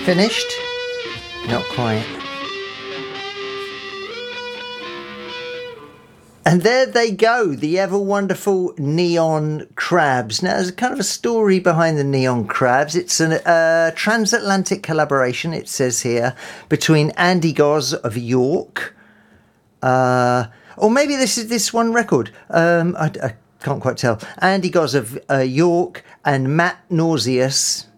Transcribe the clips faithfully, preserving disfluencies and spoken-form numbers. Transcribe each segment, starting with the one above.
finished? Not quite. And there they go, the ever wonderful Neon Crabs. Now, there's kind of a story behind the Neon Crabs. It's a uh, transatlantic collaboration, it says here, between Andy Goz of York, uh, or maybe this is this one record. Um, I, I can't quite tell. Andy Goz of uh, York and Matt Nauseous.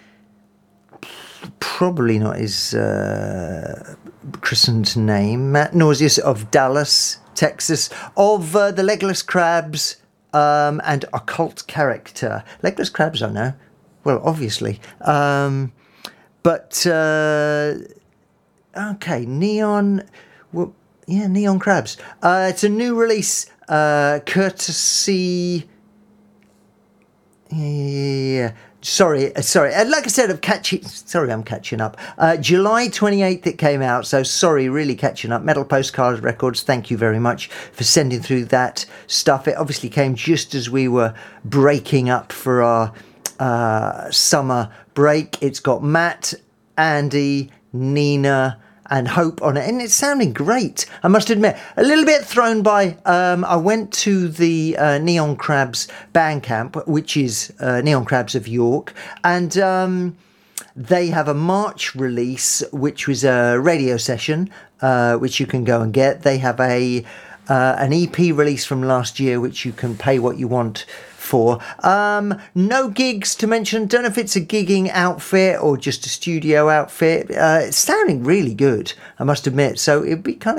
Probably not his uh, christened name. Matt Nauseous of Dallas, Texas, of uh, the Legless Crabs um, and Occult Character. Legless Crabs, I know. Well, obviously. Um, but, uh, okay, Neon... Well, yeah, Neon Crabs. Uh, it's a new release, uh, courtesy... Yeah, yeah, yeah. Sorry, sorry. Like I said, I'm catching. Sorry, I'm catching up. Uh, July twenty-eighth, it came out. So sorry, really catching up. Metal Postcard Records. Thank you very much for sending through that stuff. It obviously came just as we were breaking up for our uh, summer break. It's got Matt, Andy, Nina, and Hope on it, and it's sounding great, I must admit. A little bit thrown by, um, I went to the uh, Neon Crabs Bandcamp, which is uh, Neon Crabs of York, and um, they have a March release, which was a radio session, uh, which you can go and get. They have a uh, an E P release from last year, which you can pay what you want for. Um, no gigs to mention. Don't know if it's a gigging outfit or just a studio outfit. Uh, it's sounding really good, I must admit. So it'd be kind of